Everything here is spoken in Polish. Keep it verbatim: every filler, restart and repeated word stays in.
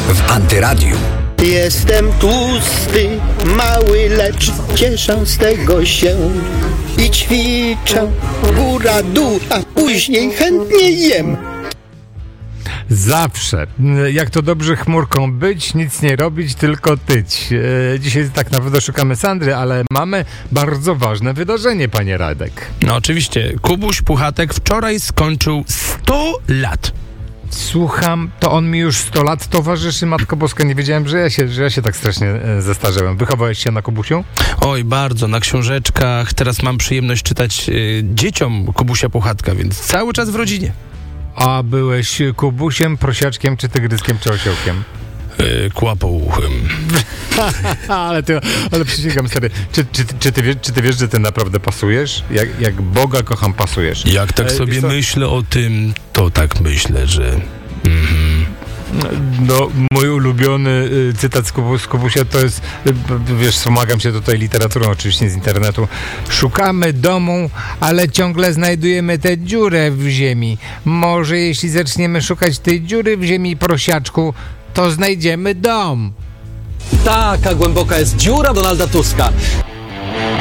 w Antyradiu. Jestem tłusty, mały, lecz cieszę z tego się i ćwiczę góra, dół, a później chętnie jem. Zawsze. Jak to dobrze chmurką być, nic nie robić, tylko tyć. E, dzisiaj tak naprawdę szukamy Sandry, ale mamy bardzo ważne wydarzenie, panie Radek. No oczywiście. Kubuś Puchatek wczoraj skończył sto lat. Słucham, to on mi już sto lat towarzyszy, Matko Boska, nie wiedziałem, że ja się, że ja się tak strasznie e, zestarzyłem. Wychowałeś się na Kubusiu? Oj, bardzo, na książeczkach. Teraz mam przyjemność czytać y, dzieciom Kubusia Puchatka, więc cały czas w rodzinie. A byłeś Kubusiem, prosiaczkiem, czy tygryskiem, czy osiołkiem? Yy, kłapouchem. ale ty, ale przysięgam, stary, czy, czy, czy, ty wiesz, czy ty wiesz, że ty naprawdę pasujesz? Jak, jak Boga kocham, pasujesz. Jak tak e, sobie co? myślę o tym, to tak myślę, że... Mm-hmm. No, mój ulubiony y, cytat z, Kubu, z Kubusia to jest, y, wiesz, wspomagam się tutaj literaturą, oczywiście z internetu. Szukamy domu, ale ciągle znajdujemy tę dziurę w ziemi. Może jeśli zaczniemy szukać tej dziury w ziemi, prosiaczku, to znajdziemy dom. Taka głęboka jest dziura Donalda Tuska.